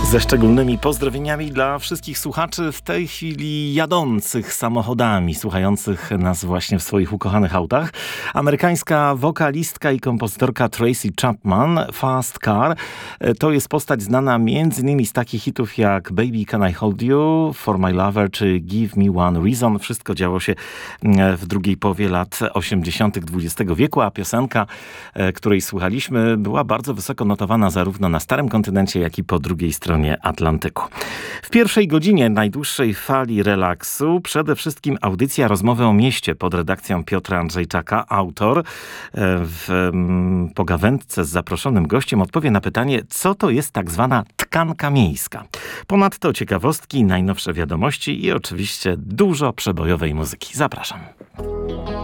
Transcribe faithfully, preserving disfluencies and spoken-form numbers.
Ze szczególnymi pozdrowieniami dla wszystkich słuchaczy w tej chwili jadących samochodami, słuchających nas właśnie w swoich ukochanych autach. Amerykańska wokalistka i kompozytorka Tracy Chapman, Fast Car, to jest postać znana między innymi z takich hitów jak Baby Can I Hold You, For My Lover czy Give Me One Reason. Wszystko działo się w drugiej połowie lat osiemdziesiątych dwudziestego wieku, a piosenka, której słuchaliśmy, była bardzo wysoko notowana zarówno na starym kontynencie, jak i po drugiej stronie Atlantyku. W pierwszej godzinie najdłuższej fali relaksu przede wszystkim audycja Rozmowy o mieście pod redakcją Piotra Andrzejczaka. Autor w pogawędce z zaproszonym gościem odpowie na pytanie, co to jest tak zwana tkanka miejska. Ponadto ciekawostki, najnowsze wiadomości i oczywiście dużo przebojowej muzyki. Zapraszam.